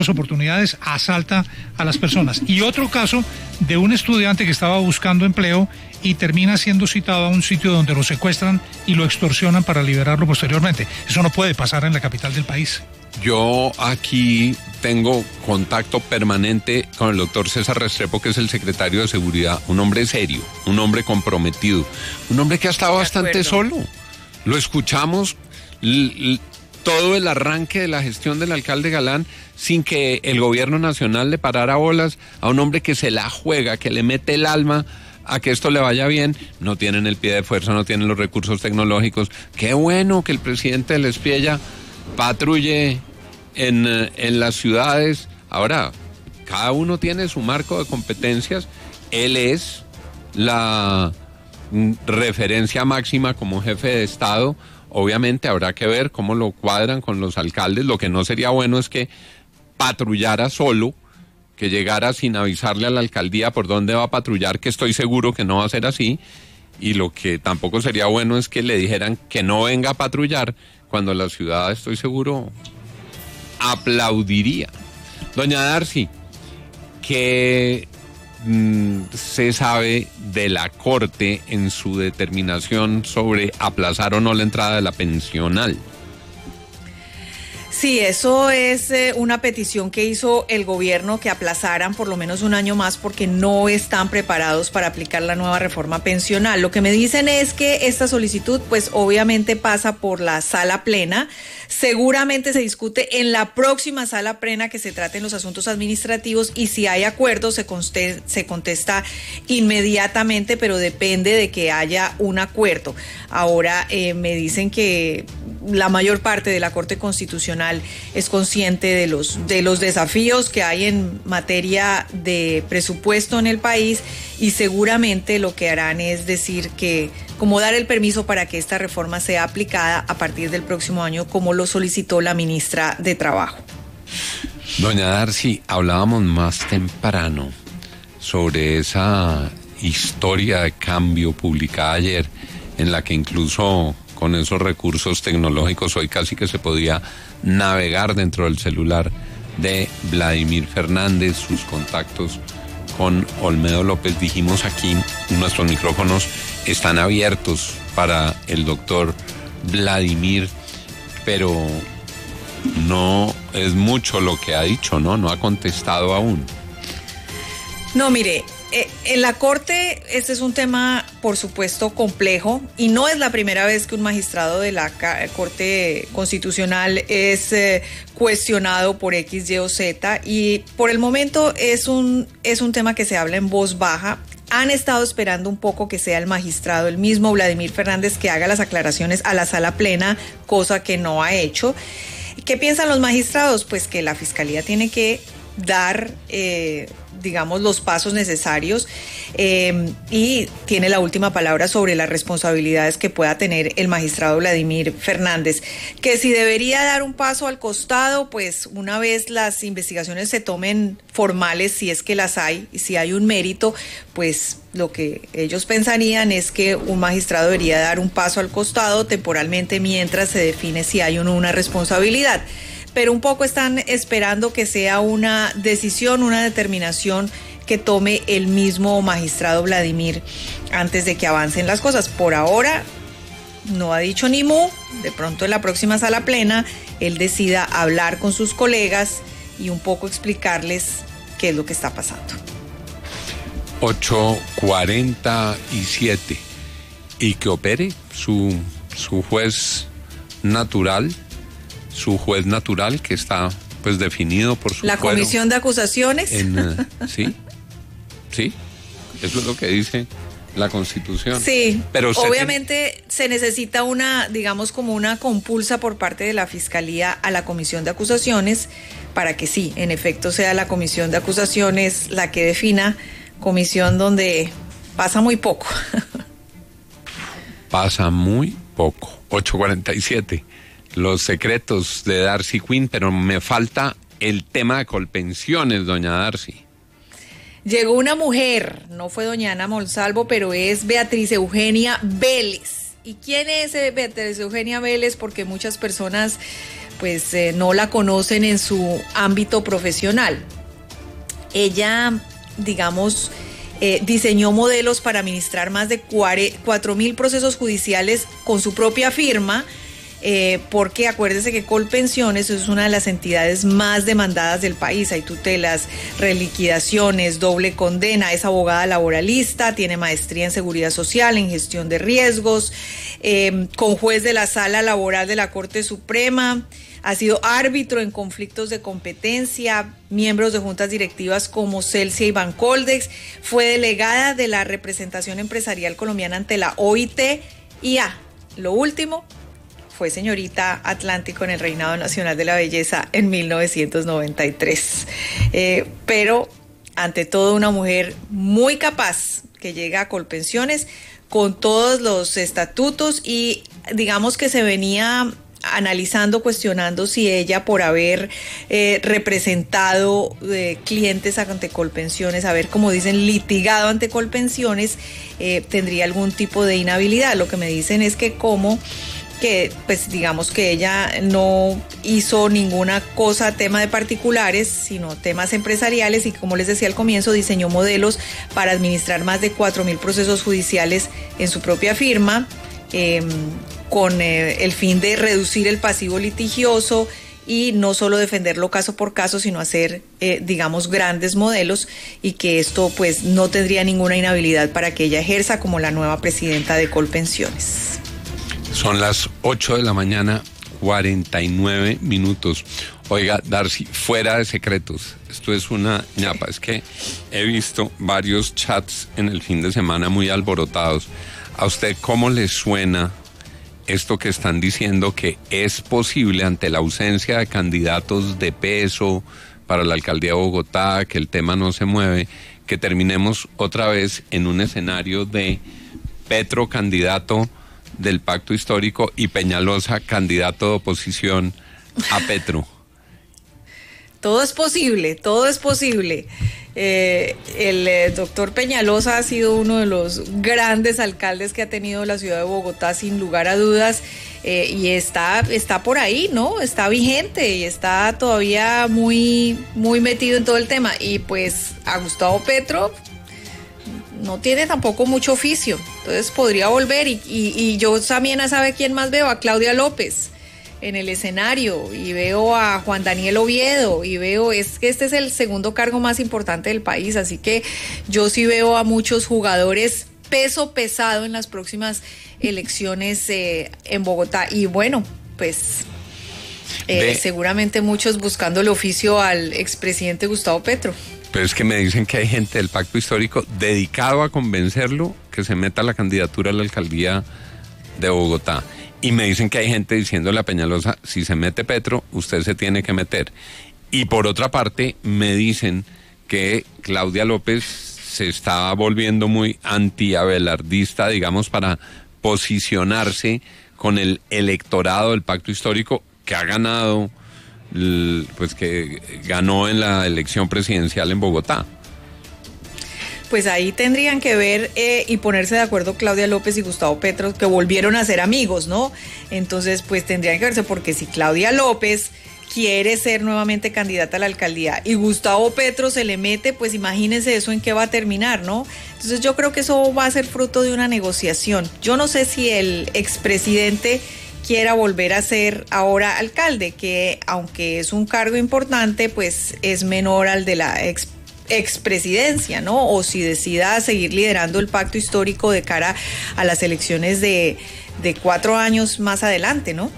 oportunidades, asalta a las personas. Y otro caso de un estudiante que estaba buscando empleo y termina siendo citado a un sitio donde lo secuestran y lo extorsionan para liberarlo posteriormente. Eso no puede pasar en la capital del país. Yo aquí tengo contacto permanente con el doctor César Restrepo, que es el secretario de Seguridad, un hombre serio, un hombre comprometido, un hombre que ha estado bastante solo. Lo escuchamos todo el arranque de la gestión del alcalde Galán sin que el gobierno nacional le parara bolas a un hombre que se la juega, que le mete el alma a que esto le vaya bien. No tienen el pie de fuerza, no tienen los recursos tecnológicos. Qué bueno que el presidente del Espiella patrulle en las ciudades. Ahora, cada uno tiene su marco de competencias. Él es la referencia máxima como jefe de Estado. Obviamente habrá que ver cómo lo cuadran con los alcaldes. Lo que no sería bueno es que patrullara solo, que llegara sin avisarle a la alcaldía por dónde va a patrullar, que estoy seguro que no va a ser así. Y lo que tampoco sería bueno es que le dijeran que no venga a patrullar, cuando la ciudad, estoy seguro, aplaudiría. Doña Darcy, ¿qué se sabe de la Corte en su determinación sobre aplazar o no la entrada de la pensional? Sí, eso es una petición que hizo el gobierno, que aplazaran por lo menos un año más porque no están preparados para aplicar la nueva reforma pensional. Lo que me dicen es que esta solicitud pues obviamente pasa por la sala plena. Seguramente se discute en la próxima sala plena que se traten los asuntos administrativos y si hay acuerdo se contesta inmediatamente, pero depende de que haya un acuerdo. Ahora me dicen que la mayor parte de la Corte Constitucional es consciente de los desafíos que hay en materia de presupuesto en el país y seguramente lo que harán es decir que, como dar el permiso para que esta reforma sea aplicada a partir del próximo año, como lo solicitó la ministra de Trabajo. Doña Darcy, hablábamos más temprano sobre esa historia de cambio publicada ayer, en la que incluso con esos recursos tecnológicos hoy casi que se podía navegar dentro del celular de Vladimir Fernández, sus contactos con Olmedo López. Dijimos aquí, nuestros micrófonos están abiertos para el doctor Vladimir, pero no es mucho lo que ha dicho, ¿no? No ha contestado aún. No, mire, en la Corte este es un tema, por supuesto, complejo y no es la primera vez que un magistrado de la Corte Constitucional es cuestionado por X, Y o Z y por el momento es un tema que se habla en voz baja. Han estado esperando un poco que sea el magistrado, el mismo Vladimir Fernández, que haga las aclaraciones a la sala plena, cosa que no ha hecho. ¿Qué piensan los magistrados? Pues que la Fiscalía tiene que dar digamos los pasos necesarios y tiene la última palabra sobre las responsabilidades que pueda tener el magistrado Vladimir Fernández, que si debería dar un paso al costado, pues una vez las investigaciones se tomen formales, si es que las hay, y si hay un mérito, pues lo que ellos pensarían es que un magistrado debería dar un paso al costado temporalmente mientras se define si hay o no una responsabilidad. Pero un poco están esperando que sea una decisión, una determinación que tome el mismo magistrado Vladimir antes de que avancen las cosas. Por ahora no ha dicho ni mu, de pronto en la próxima sala plena él decida hablar con sus colegas y un poco explicarles qué es lo que está pasando. 8:47 y que opere su juez natural. Su juez natural que está pues definido por su la comisión de acusaciones. Sí, eso es lo que dice la Constitución. Sí, pero obviamente se necesita una, digamos, como una compulsa por parte de la Fiscalía a la comisión de acusaciones para que sí, en efecto, sea la comisión de acusaciones la que defina, comisión donde pasa muy poco. Pasa muy poco. 8:47. Los secretos de Darcy Quinn, pero me falta el tema de Colpensiones, doña Darcy. Llegó una mujer, no fue doña Ana Monsalvo, pero es Beatriz Eugenia Vélez. ¿Y quién es Beatriz Eugenia Vélez? Porque muchas personas pues no la conocen en su ámbito profesional. Ella, digamos, diseñó modelos para administrar más de 4.000 procesos judiciales con su propia firma, porque acuérdese que Colpensiones es una de las entidades más demandadas del país. Hay tutelas, reliquidaciones, doble condena, es abogada laboralista, tiene maestría en seguridad social, en gestión de riesgos, con juez de la Sala Laboral de la Corte Suprema, ha sido árbitro en conflictos de competencia, miembros de juntas directivas como Celsia y Bancoldex, fue delegada de la representación empresarial colombiana ante la OIT y lo último, fue señorita Atlántico en el Reinado Nacional de la Belleza en 1993. Pero ante todo una mujer muy capaz que llega a Colpensiones con todos los estatutos y digamos que se venía analizando, cuestionando si ella por haber representado clientes ante Colpensiones, haber, como dicen, litigado ante Colpensiones, tendría algún tipo de inhabilidad. Lo que me dicen es que pues digamos que ella no hizo ninguna cosa, tema de particulares, sino temas empresariales y, como les decía al comienzo, diseñó modelos para administrar más de 4.000 procesos judiciales en su propia firma, con el fin de reducir el pasivo litigioso y no solo defenderlo caso por caso, sino hacer, digamos, grandes modelos, y que esto pues no tendría ninguna inhabilidad para que ella ejerza como la nueva presidenta de Colpensiones. Son las 8 de la mañana, 49 minutos. Oiga, Darcy, fuera de secretos, esto es una ñapa, es que he visto varios chats en el fin de semana muy alborotados. ¿A usted cómo le suena esto que están diciendo, que es posible, ante la ausencia de candidatos de peso para la alcaldía de Bogotá, que el tema no se mueve, que terminemos otra vez en un escenario de Petro candidato del pacto histórico y Peñalosa candidato de oposición a Petro? Todo es posible, todo es posible. El doctor Peñalosa ha sido uno de los grandes alcaldes que ha tenido la ciudad de Bogotá, sin lugar a dudas, y está por ahí, ¿no? Está vigente y está todavía muy, muy metido en todo el tema. Y pues a Gustavo Petro no tiene tampoco mucho oficio, entonces podría volver, y yo también sabe quién más veo, a Claudia López en el escenario, y veo a Juan Daniel Oviedo, y es que este es el segundo cargo más importante del país, así que yo sí veo a muchos jugadores peso pesado en las próximas elecciones en Bogotá, y bueno, pues seguramente muchos buscando el oficio al expresidente Gustavo Petro. Pero es que me dicen que hay gente del pacto histórico dedicado a convencerlo que se meta a la candidatura a la alcaldía de Bogotá. Y me dicen que hay gente diciéndole a Peñalosa, si se mete Petro, usted se tiene que meter. Y por otra parte, me dicen que Claudia López se está volviendo muy antiabelardista, digamos, para posicionarse con el electorado del pacto histórico que ha ganado, pues que ganó en la elección presidencial en Bogotá. Pues ahí tendrían que ver y ponerse de acuerdo Claudia López y Gustavo Petro, que volvieron a ser amigos, ¿no? Entonces, pues tendrían que verse, porque si Claudia López quiere ser nuevamente candidata a la alcaldía y Gustavo Petro se le mete, pues imagínense eso en qué va a terminar, ¿no? Entonces yo creo que eso va a ser fruto de una negociación. Yo no sé si el expresidente quiera volver a ser ahora alcalde, que aunque es un cargo importante, pues es menor al de la expresidencia, ¿no? O si decida seguir liderando el pacto histórico de cara a las elecciones de 4 años más adelante, ¿no?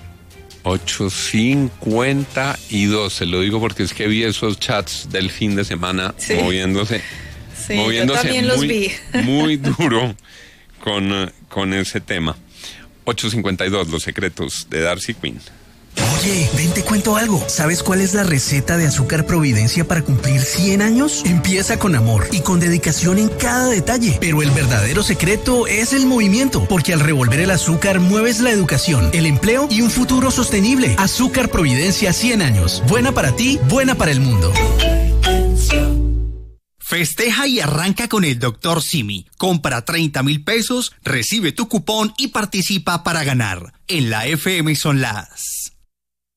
8:52, se lo digo porque es que vi esos chats del fin de semana, sí, moviéndose yo también los vi. Muy duro con ese tema. 8:52, los secretos de Darcy Quinn. Oye, ven, te cuento algo. ¿Sabes cuál es la receta de Azúcar Providencia para cumplir 100 años? Empieza con amor y con dedicación en cada detalle. Pero el verdadero secreto es el movimiento, porque al revolver el azúcar mueves la educación, el empleo y un futuro sostenible. Azúcar Providencia 100 años. Buena para ti, buena para el mundo. Festeja y arranca con el Dr. Simi. Compra 30,000 pesos, recibe tu cupón y participa para ganar. En la FM son las